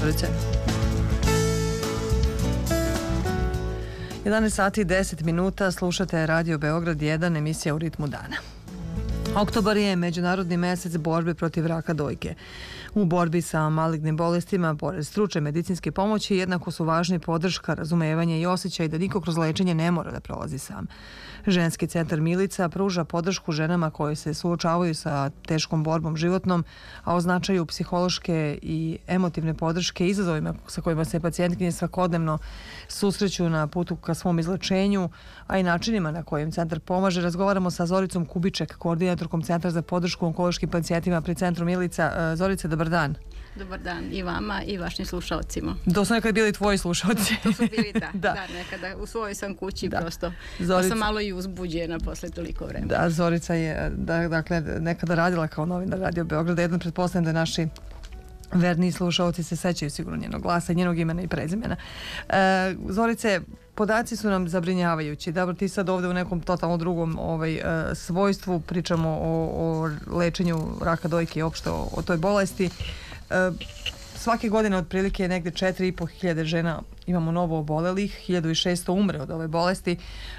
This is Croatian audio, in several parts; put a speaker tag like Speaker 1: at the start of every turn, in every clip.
Speaker 1: Zorice. 11 sati i 10 minuta, slušate Radio Beograd 1, emisija u ritmu dana. Oktobar je međunarodni mesec borbe protiv raka dojke. U borbi sa malignim bolestima, pored stručne medicinske pomoći, jednako su važni podrška, razumevanje i osjećaj da niko kroz lečenje ne mora da prolazi sam. Ženski centar Milica pruža podršku ženama koje se suočavaju sa teškom borbom životnom, a označaju psihološke i emotivne podrške izazovima sa kojima se pacijentkinje svakodnevno susreću na putu ka svom izlečenju, a i načinima na kojim centar pomaže. Razgovaramo sa Zoricom Kubiček, koordinatorkom Centra za podršku onkološkim pacijentima pri centru Milica. Zorice, dobar dan.
Speaker 2: Dobar dan i vama i vašim slušalcima.
Speaker 1: To su nekada bili tvoji slušalci.
Speaker 2: To su bili, da, nekada u svojoj sam kući prosto. Zorica, sam malo i uzbuđena posle toliko vremena.
Speaker 1: Da, Zorica je dakle, nekada radila kao novinar Radio Beograda. Jedno pretpostavljam da naši verni slušalci se sećaju sigurno njenog glasa, njenog imena i prezimena. Zorice, podaci su nam zabrinjavajući. Dobro, ti sad ovde u nekom totalno drugom svojstvu pričamo o lečenju raka dojke i opšte o toj bolesti. Svake godine otprilike negde 4.500 žena imamo novo obolelih, 1600 umre od ove bolesti.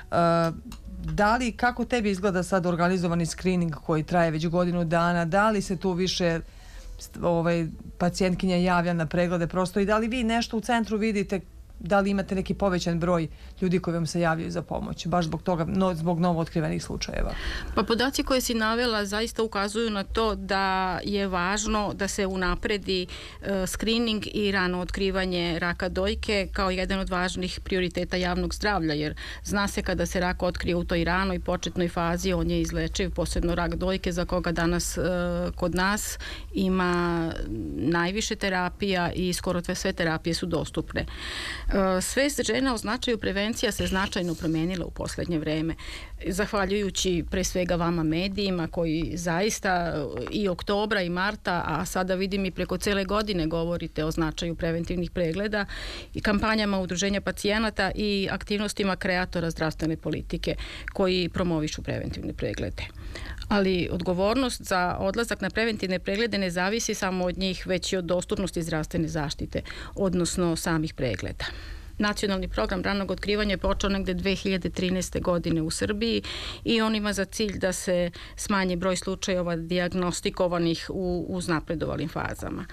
Speaker 1: Da li, kako tebi izgleda sad organizovani screening koji traje već godinu dana, da li se tu više pacijentkinja javlja na preglede prosto i da li vi nešto u centru vidite, da li imate neki povećan broj ljudi koji vam se javljaju za pomoć, baš zbog toga, zbog novo otkrivenih slučajeva?
Speaker 2: Pa podaci koje si navela zaista ukazuju na to da je važno da se unapredi screening i rano otkrivanje raka dojke kao jedan od važnih prioriteta javnog zdravlja, jer zna se kada se rak otkrije u toj ranoj početnoj fazi, on je izlečiv, posebno rak dojke za koga danas kod nas ima najviše terapija i skoro sve terapije su dostupne. Svest žena o značaju prevencija se značajno promenila u poslednje vreme. Zahvaljujući pre svega vama medijima koji zaista i oktobra i marta, a sada vidim i preko cele godine govorite o značaju preventivnih pregleda i kampanjama udruženja pacijenata i aktivnostima kreatora zdravstvene politike koji promovišu preventivne preglede. Ali odgovornost za odlazak na preventivne preglede ne zavisi samo od njih, već i od dostupnosti zdravstvene zaštite, odnosno samih pregleda. Nacionalni program ranog otkrivanja je počeo negde 2013. godine u Srbiji i on ima za cilj da se smanji broj slučajeva dijagnostikovanih u uznapredovalim fazama.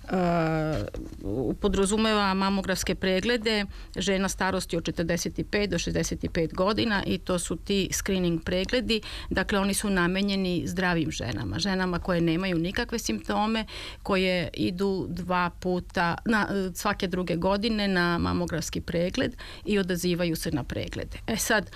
Speaker 2: Podrazumeva mamografske preglede žena starosti od 45 do 65 godina i to su ti screening pregledi, dakle oni su namenjeni zdravim ženama koje nemaju nikakve simptome, koje idu 2 puta svake druge godine na mamografski pregled i odazivaju se na preglede. Sad,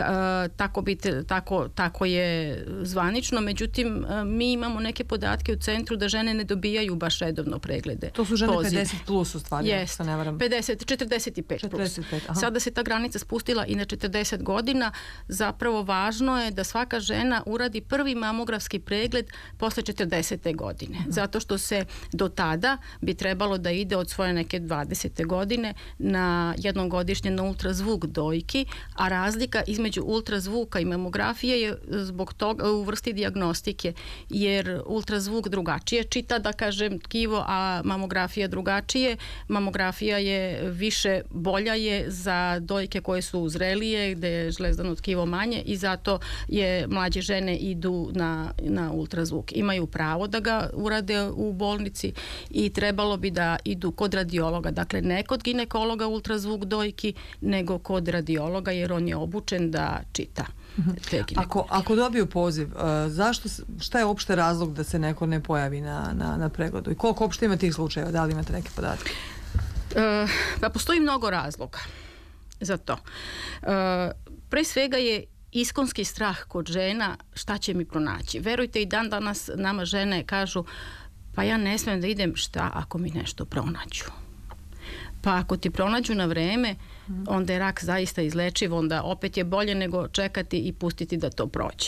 Speaker 2: tako je zvanično, međutim mi imamo neke podatke u centru da žene ne dobijaju baš redovno preglede.
Speaker 1: To su žene 50 plus u stvari,
Speaker 2: yes,
Speaker 1: ne varam.
Speaker 2: 45 plus. Sada se ta granica spustila i na 40 godina. Zapravo važno je da svaka žena uradi prvi mamografski pregled posle 40. godine. Zato što se do tada bi trebalo da ide od svoje neke 20. godine na jednom godišnje na ultrazvuk dojki, a razlika između ultrazvuka i mamografije je zbog toga u vrsti dijagnostike, jer ultrazvuk drugačije čita, da kažem, tkivo, a mamografija drugačije. Mamografija je više, bolja je za dojke koje su zrelije, gde je žlezdano tkivo manje i zato je mlađe žene idu na ultrazvuk. Imaju pravo da ga urade u bolnici i trebalo bi da idu kod radiologa. Dakle, ne kod ginekologa ultrazvuk dojki, nego kod radiologa, jer on je obučen da čita.
Speaker 1: Ako dobiju poziv, šta je uopšte razlog da se neko ne pojavi na pregledu i koliko uopšte ima tih slučajeva, da li imate neke podatke?
Speaker 2: Pa postoji mnogo razloga za to. Pre svega je iskonski strah kod žena šta će mi pronaći. Verujte, i dan danas nama žene kažu pa ja ne smem da idem, šta ako mi nešto pronađu. Pa ako ti pronađu na vreme, onda je rak zaista izlečiv, onda opet je bolje nego čekati i pustiti da to prođe.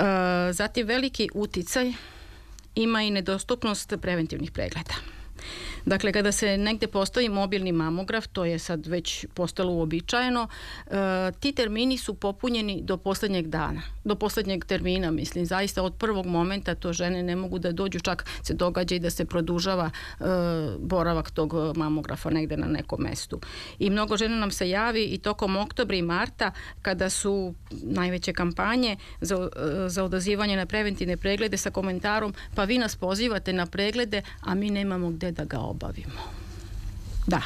Speaker 2: Zatim veliki uticaj ima i nedostupnost preventivnih pregleda. Dakle, kada se negde postavi mobilni mamograf, to je sad već postalo uobičajeno, ti termini su popunjeni do poslednjeg dana, do poslednjeg termina, mislim, zaista od prvog momenta to žene ne mogu da dođu, čak se događa i da se produžava boravak tog mamografa negde na nekom mestu. I mnogo žena nam se javi i tokom oktobra i marta, kada su najveće kampanje za odazivanje na preventivne preglede sa komentarom, pa vi nas pozivate na preglede, a mi nemamo gde da ga obavimo. Da.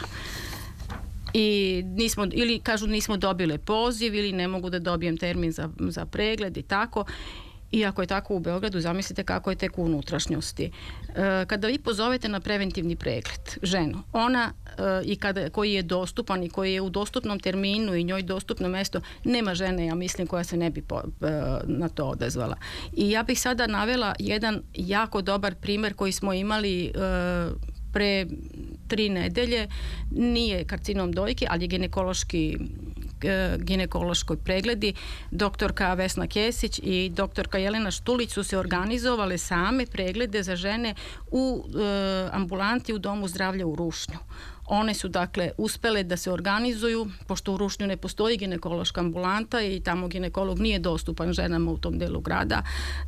Speaker 2: I ili kažu nismo dobile poziv ili ne mogu da dobijem termin za pregled i tako. I ako je tako u Beogradu, zamislite kako je tek u unutrašnjosti. Kada vi pozovete na preventivni pregled ženu, ona koji je dostupan i koji je u dostupnom terminu i njoj dostupno mesto, nema žene, ja mislim, koja se ne bi na to odazvala. I ja bih sada navela jedan jako dobar primer koji smo imali pre 3 nedelje. Nije karcinom dojke, ali je ginekološkoj pregledi. Doktorka Vesna Kesić i doktorka Jelena Štulić su se organizovale same preglede za žene u ambulanti u Domu zdravlja u Rušnju. One su dakle uspele da se organizuju, pošto u Rušnju ne postoji ginekološka ambulanta i tamo ginekolog nije dostupan ženama u tom delu grada,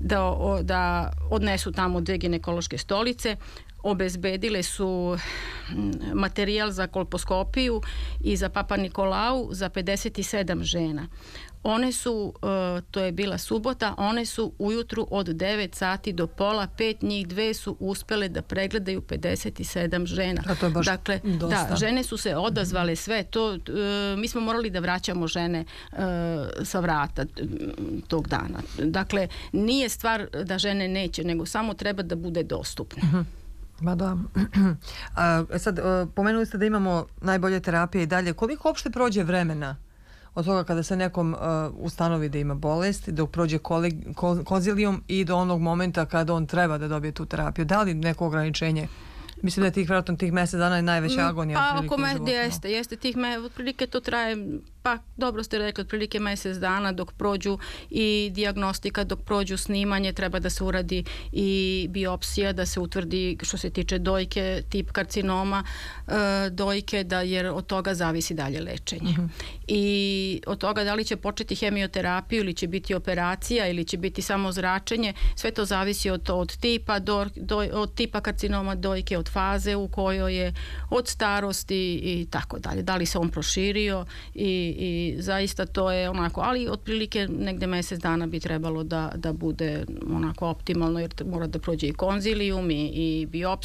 Speaker 2: da odnesu tamo 2 ginekološke stolice. Obezbedile su materijal za kolposkopiju i za Papa Nikolau za 57 žena. One su, to je bila subota, one su ujutru od 9 sati do pola 5, njih 2 su uspele da pregledaju 57 žena.
Speaker 1: A to je baš
Speaker 2: dakle,
Speaker 1: dosta.
Speaker 2: Da, žene su se odazvale sve to. Mi smo morali da vraćamo žene sa vrata tog dana. Dakle, nije stvar da žene neće, nego samo treba da bude dostupno.
Speaker 1: Ma da. Sad, pomenuli ste da imamo najbolje terapije i dalje. Koliko uopšte prođe vremena od toga kada se nekom ustanovi da ima bolest, dok prođe konzilijum i do onog momenta kada on treba da dobije tu terapiju? Da li neko ograničenje? Mislim da je tih mesec dana je najveća agonija.
Speaker 2: Pa oko jeste tih otprilike to traje, pa dobro ste rekli, otprilike mesec dana dok prođu i dijagnostika, dok prođu snimanje, treba da se uradi i biopsija, da se utvrdi što se tiče dojke, tip karcinoma dojke, jer od toga zavisi dalje lečenje. I od toga da li će početi hemioterapiju ili će biti operacija ili će biti samo zračenje, sve to zavisi od tipa karcinoma dojke, od faze u kojoj je, od starosti i tako dalje. Da li se on proširio i zaista to je onako, ali otprilike negde mesec dana bi trebalo da bude onako optimalno, jer mora da prođe i konzilijum i biopsija